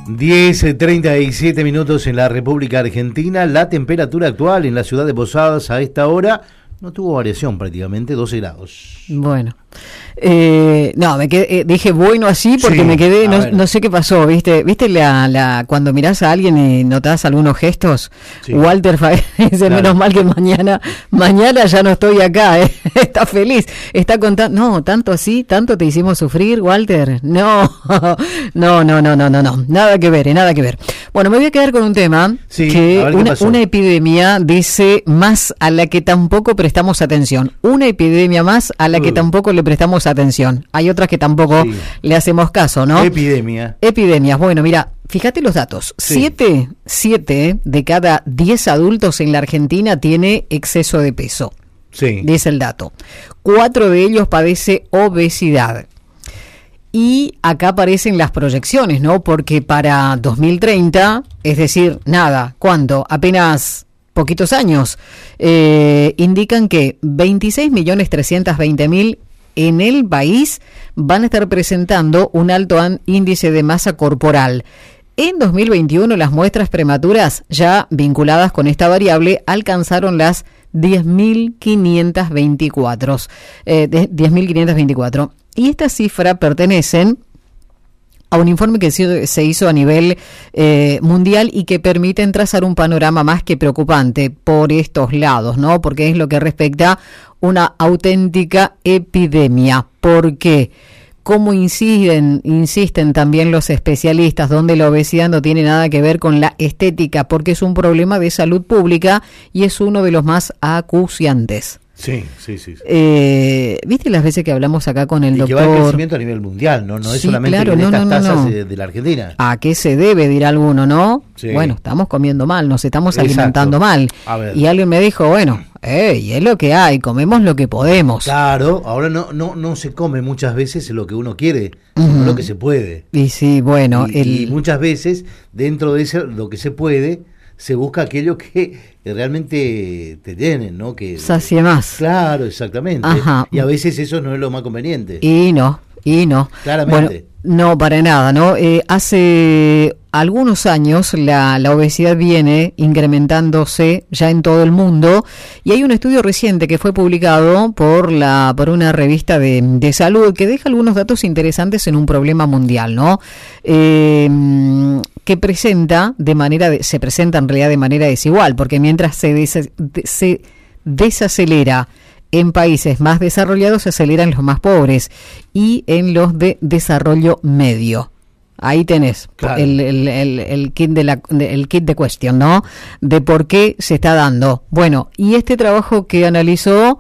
10:37 minutos en la República Argentina. La temperatura actual en la ciudad de Posadas a esta hora no tuvo variación prácticamente, 12 grados. Bueno, no, me quedé, dije bueno así porque sí, me quedé, no sé qué pasó, ¿viste cuando mirás a alguien y notás algunos gestos? Sí. Walter dice, claro, menos mal que mañana ya no estoy acá, está feliz, está contando, no, tanto así, tanto te hicimos sufrir, Walter, no, nada que ver. Bueno, me voy a quedar con un tema, sí, que una epidemia, dice, más a la que tampoco prestamos atención, una epidemia más a la que tampoco le prestamos atención. Hay otras que tampoco le hacemos caso, ¿no? Epidemias. Bueno, mira, fíjate los datos. Sí. 7 de cada 10 adultos en la Argentina tiene exceso de peso. Sí. Dice el dato. 4 de ellos padece obesidad. Y acá aparecen las proyecciones, ¿no? Porque para 2030, es decir, nada, ¿cuánto? Apenas poquitos años, indican que 26.320.000 en el país van a estar presentando un alto índice de masa corporal. En 2021 las muestras prematuras ya vinculadas con esta variable alcanzaron las 10.524. Y esta cifra pertenecen a un informe que se hizo a nivel mundial y que permiten trazar un panorama más que preocupante por estos lados, ¿no? Porque es lo que respecta a una auténtica epidemia. Porque, como insisten también los especialistas, donde la obesidad no tiene nada que ver con la estética, porque es un problema de salud pública y es uno de los más acuciantes. Sí. ¿Viste las veces que hablamos acá con el doctor? Que va el crecimiento a nivel mundial, no es solamente claro, en estas tasas de la Argentina. ¿A qué se debe, dirá alguno, no? Sí. Bueno, estamos comiendo mal, nos estamos alimentando mal. Y alguien me dijo, bueno, es lo que hay, comemos lo que podemos. Claro, ahora no se come muchas veces lo que uno quiere, sino lo que se puede. Y sí, bueno. Y muchas veces, dentro de eso, lo que se puede, se busca aquello que realmente te tienen, ¿no? Que sacie más. Claro, exactamente. Ajá. Y a veces eso no es lo más conveniente. Y no. Claramente. Bueno, no, para nada, ¿no? Hace algunos años la obesidad viene incrementándose ya en todo el mundo y hay un estudio reciente que fue publicado por una revista de salud que deja algunos datos interesantes en un problema mundial, ¿no? Que se presenta en realidad de manera desigual, porque mientras se desacelera en países más desarrollados, se aceleran los más pobres y en los de desarrollo medio. Ahí tenés, claro, el kit de cuestión, ¿no? De por qué se está dando. Bueno, y este trabajo que analizó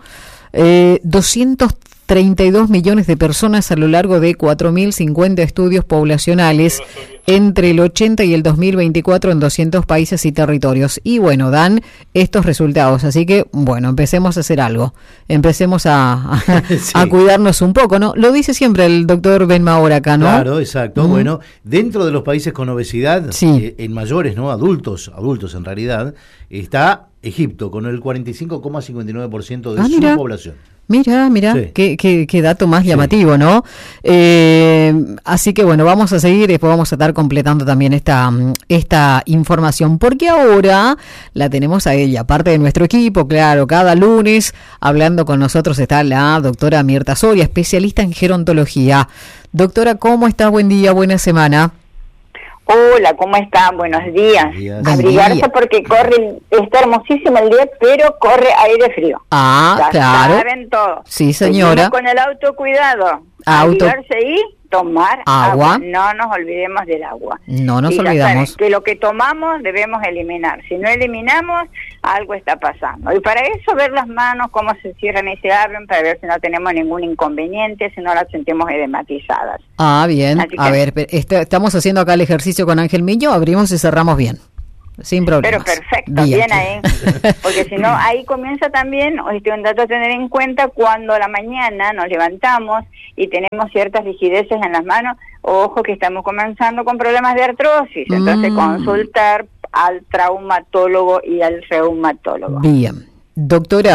232 millones de personas a lo largo de 4.050 estudios poblacionales entre el 80 y el 2024 en 200 países y territorios. Y bueno, dan estos resultados. Así que, bueno, empecemos a hacer algo. Empecemos a cuidarnos un poco, ¿no? Lo dice siempre el doctor Benmaor acá, ¿no? Claro, exacto. Bueno, dentro de los países con obesidad, en mayores, ¿no? Adultos en realidad, está Egipto con el 45,59% de su población. Mira, sí. qué dato más llamativo, ¿no? Así que bueno, vamos a seguir, después vamos a estar completando también esta información, porque ahora la tenemos a ella, parte de nuestro equipo, claro, cada lunes hablando con nosotros está la doctora Mirta Soria, especialista en gerontología. Doctora, ¿cómo está? Buen día, buena semana. Hola, ¿cómo están? Buenos días. Abrigarse porque está hermosísimo el día, pero corre aire frío. Ya claro. Saben todo. Sí, señora. Seguimos con el autocuidado. Abrigarse y tomar agua. No nos olvidemos del agua. No nos olvidamos. Saben que lo que tomamos debemos eliminar. Si no eliminamos, algo está pasando. Y para eso ver las manos, cómo se cierran y se abren, para ver si no tenemos ningún inconveniente, si no las sentimos edematizadas. Bien. A ver, estamos haciendo acá el ejercicio con Ángel Millo, abrimos y cerramos bien. Sin problemas. Pero perfecto, bien ahí. Porque si no, ahí comienza también, un dato a tener en cuenta, cuando a la mañana nos levantamos y tenemos ciertas rigideces en las manos, ojo que estamos comenzando con problemas de artrosis, entonces consultar al traumatólogo y al reumatólogo. Bien. Doctora,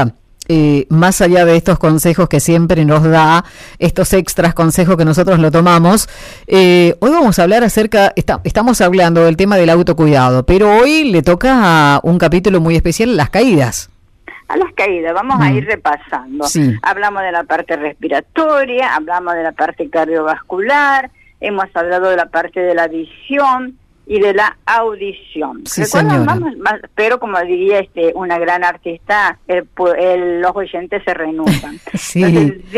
más allá de estos consejos que siempre nos da, estos extras consejos que nosotros lo tomamos, hoy vamos a hablar estamos hablando del tema del autocuidado, pero hoy le toca un capítulo muy especial, las caídas. A las caídas, vamos a ir repasando. Sí. Hablamos de la parte respiratoria, hablamos de la parte cardiovascular, hemos hablado de la parte de la visión y de la audición. Sí, señora. Pero como diría una gran artista, los oyentes se renuevan. Sí. Entonces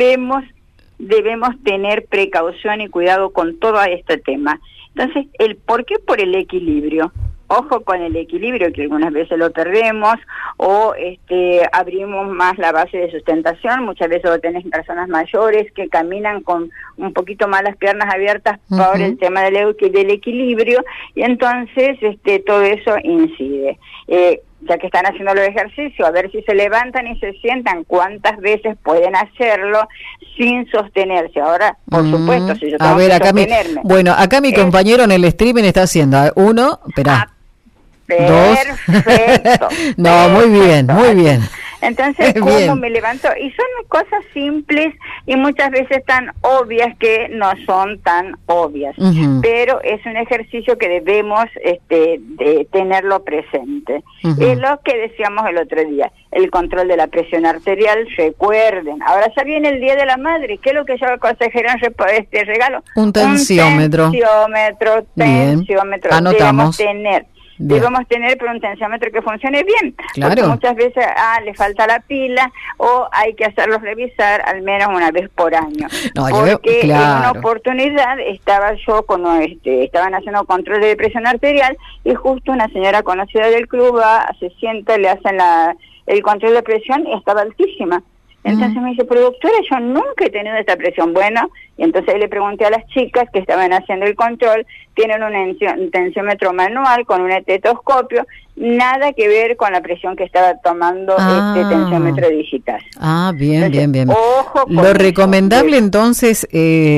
debemos tener precaución y cuidado con todo este tema. Entonces, ¿por qué? Por el equilibrio. Ojo con el equilibrio, que algunas veces lo perdemos, o abrimos más la base de sustentación. Muchas veces lo tenés personas mayores que caminan con un poquito más las piernas abiertas por el tema del equilibrio, y entonces todo eso incide. Ya que están haciendo los ejercicios, a ver si se levantan y se sientan, cuántas veces pueden hacerlo sin sostenerse. Ahora, por supuesto, si yo tengo que sostenerme. Acá mi compañero en el streaming está haciendo uno, espera. Perfecto. No, muy bien, muy bien. Entonces, ¿cómo me levanto? Y son cosas simples y muchas veces tan obvias que no son tan obvias. Pero es un ejercicio que debemos de tenerlo presente. Es lo que decíamos el otro día, el control de la presión arterial. Recuerden, ahora ya viene el Día de la Madre. ¿Qué es lo que yo aconsejé en regalo? Un tensiómetro. Tensiómetro. Anotamos. Debemos tener, pero un tensiómetro que funcione bien. Claro. Porque muchas veces le falta la pila, o hay que hacerlos revisar al menos una vez por año. Porque en una oportunidad estaban haciendo control de presión arterial, y justo una señora conocida del club se sienta, le hacen el control de presión y estaba altísima. Entonces me dice, pero doctora, yo nunca he tenido esta presión. Bueno, y entonces le pregunté a las chicas que estaban haciendo el control, tienen un tensiómetro manual con un estetoscopio, nada que ver con la presión que estaba tomando este tensiómetro digital. Bien, entonces, bien. Ojo con lo recomendable entonces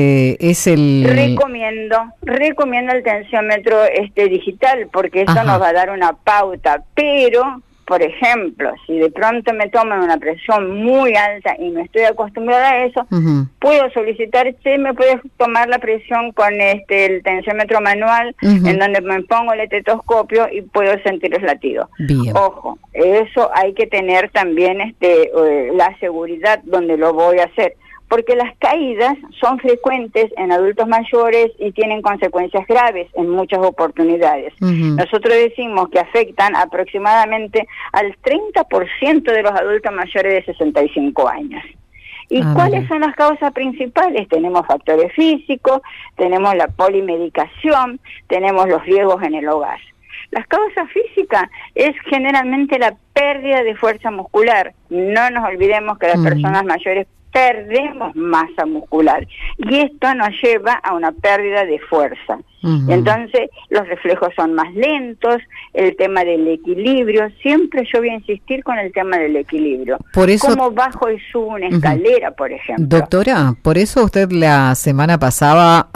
es el... Recomiendo el tensiómetro digital, porque eso nos va a dar una pauta, pero... Por ejemplo, si de pronto me toman una presión muy alta y no estoy acostumbrada a eso, puedo solicitar, me puedes tomar la presión con el tensiómetro manual, en donde me pongo el estetoscopio y puedo sentir los latidos. Bien. Ojo, eso hay que tener también la seguridad donde lo voy a hacer, porque las caídas son frecuentes en adultos mayores y tienen consecuencias graves en muchas oportunidades. Nosotros decimos que afectan aproximadamente al 30% de los adultos mayores de 65 años. ¿Y cuáles son las causas principales? Tenemos factores físicos, tenemos la polimedicación, tenemos los riesgos en el hogar. Las causas físicas es generalmente la pérdida de fuerza muscular. No nos olvidemos que las personas mayores perdemos masa muscular, y esto nos lleva a una pérdida de fuerza. Entonces los reflejos son más lentos, el tema del equilibrio, siempre yo voy a insistir con el tema del equilibrio. Por eso, como bajo y subo una escalera, por ejemplo. Doctora, por eso usted la semana pasada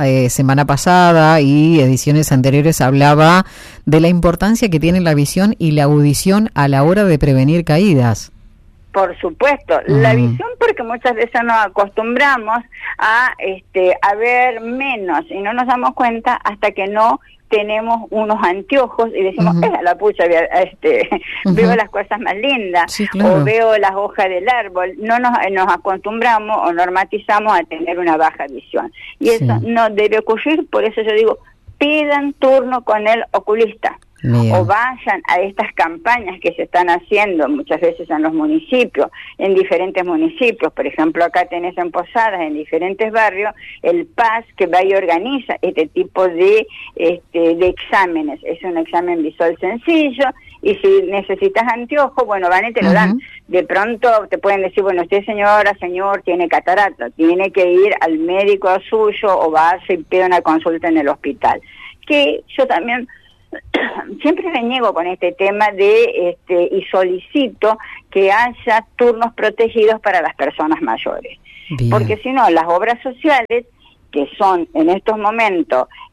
y ediciones anteriores hablaba de la importancia que tiene la visión y la audición a la hora de prevenir caídas. Por supuesto, la visión, porque muchas veces nos acostumbramos a ver menos y no nos damos cuenta hasta que no tenemos unos anteojos y decimos, la pucha, veo las cosas más lindas, o veo las hojas del árbol. No nos acostumbramos o normatizamos a tener una baja visión. Y eso no debe ocurrir, por eso yo digo, pidan turno con el oculista. O vayan a estas campañas que se están haciendo muchas veces en los municipios, en diferentes municipios. Por ejemplo, acá tenés en Posadas, en diferentes barrios, el PAS que va y organiza este tipo de exámenes. Es un examen visual sencillo, y si necesitas anteojos, bueno, van y te lo dan. De pronto te pueden decir, bueno, usted señor, tiene catarata, tiene que ir al médico suyo, o va y pide una consulta en el hospital. Que yo también siempre reniego con este tema y solicito que haya turnos protegidos para las personas mayores. Bien. Porque si no, las obras sociales, que son en estos momentos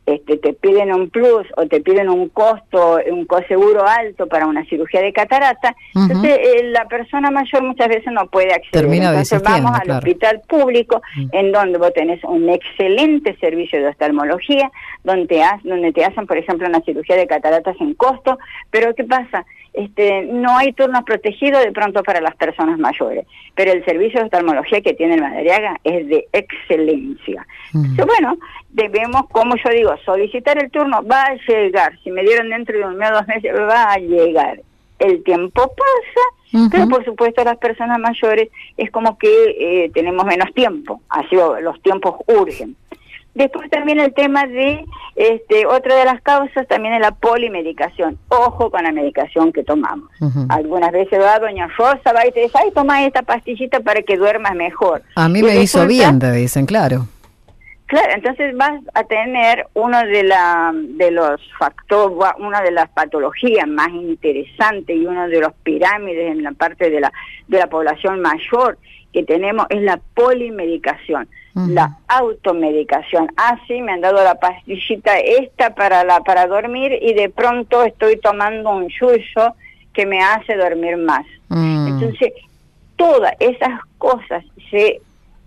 te piden un plus o te piden un costo, un coseguro alto para una cirugía de catarata, entonces la persona mayor muchas veces no puede acceder. Entonces vamos al hospital público, en donde vos tenés un excelente servicio de oftalmología, donde te hacen, por ejemplo, una cirugía de cataratas sin costo, pero ¿qué pasa? No hay turnos protegidos de pronto para las personas mayores, pero el servicio de oftalmología que tiene el Madariaga es de excelencia. Entonces, bueno, debemos, como yo digo, solicitar el turno, va a llegar, si me dieron dentro de 1 mes o 2 meses, va a llegar. El tiempo pasa, pero por supuesto las personas mayores es como que tenemos menos tiempo, así los tiempos urgen. Después también el tema de, otra de las causas también es la polimedicación. Ojo con la medicación que tomamos. Algunas veces va doña Rosa, va y te dice, ay, toma esta pastillita para que duermas mejor. A mí me hizo bien, te dicen, claro. Claro, entonces vas a tener uno de los factores, una de las patologías más interesantes y uno de los pirámides en la parte de la población mayor que tenemos es la polimedicación, la automedicación. Sí, me han dado la pastillita esta para dormir y de pronto estoy tomando un yuyo que me hace dormir más. Entonces, todas esas cosas se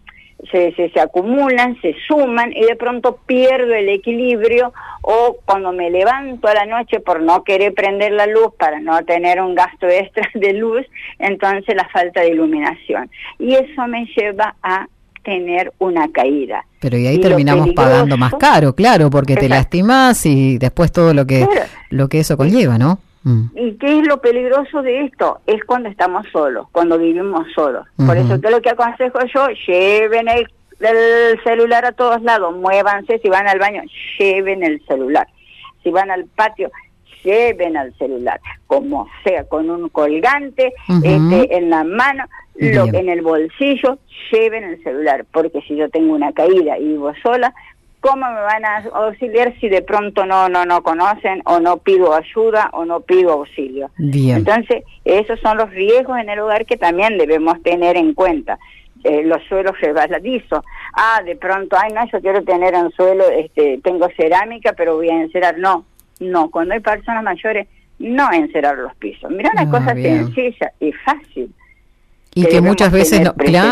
acumulan, se suman y de pronto pierdo el equilibrio, o cuando me levanto a la noche por no querer prender la luz para no tener un gasto extra de luz, entonces la falta de iluminación. Y eso me lleva a tener una caída. Pero y ahí terminamos pagando más caro, claro, porque te lastimas y después todo lo que eso conlleva, ¿no? ¿Y qué es lo peligroso de esto? Es cuando estamos solos, cuando vivimos solos. Por eso, ¿qué es lo que aconsejo yo? Lleven el celular a todos lados, muévanse, si van al baño, lleven el celular. Si van al patio, lleven al celular, como sea, con un colgante, en la mano, en el bolsillo, lleven el celular, porque si yo tengo una caída y vivo sola, ¿cómo me van a auxiliar si de pronto no conocen, o no pido ayuda, o no pido auxilio? Bien. Entonces, esos son los riesgos en el hogar que también debemos tener en cuenta. Los suelos resbaladizos. De pronto, no, yo quiero tener un suelo, tengo cerámica, pero voy a encerar. No, cuando hay personas mayores, no encerar los pisos. Mira, una cosa sencilla y fácil. Y que muchas veces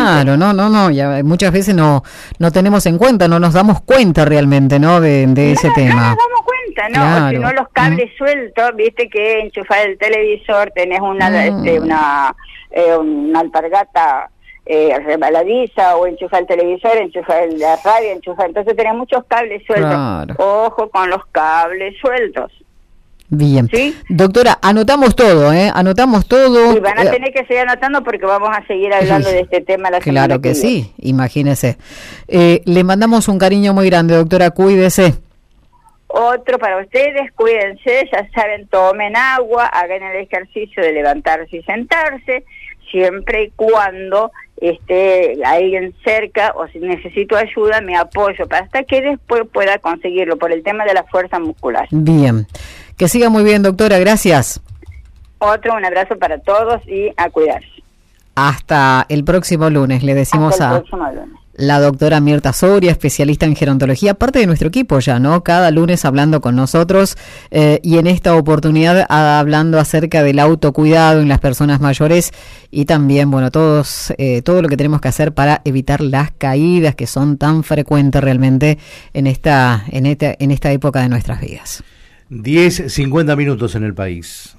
ya muchas veces no tenemos en cuenta, no nos damos cuenta realmente, ¿no? de ese tema. No nos damos cuenta, ¿no? Claro. O si no, los cables sueltos, viste que enchufar el televisor, tenés una alpargata rebaladiza, o enchufar el televisor, enchufar la radio, entonces tenés muchos cables sueltos. Claro. Ojo con los cables sueltos. Bien. ¿Sí? Doctora, anotamos todo, anotamos todo. Y van a tener que seguir anotando porque vamos a seguir hablando de este tema la semana Claro que sí, imagínese. Le mandamos un cariño muy grande, doctora, cuídese. Otro para ustedes, cuídense, ya saben, tomen agua, hagan el ejercicio de levantarse y sentarse, siempre y cuando esté alguien cerca, o si necesito ayuda, me apoyo, hasta que después pueda conseguirlo, por el tema de la fuerza muscular. Bien. Que siga muy bien, doctora, gracias. Un abrazo para todos y a cuidarse. Hasta el próximo lunes, le decimos la doctora Mirta Soria, especialista en gerontología, parte de nuestro equipo ya, ¿no? Cada lunes hablando con nosotros y en esta oportunidad hablando acerca del autocuidado en las personas mayores y también, bueno, todo lo que tenemos que hacer para evitar las caídas que son tan frecuentes realmente en esta época de nuestras vidas. 10:50 en el país.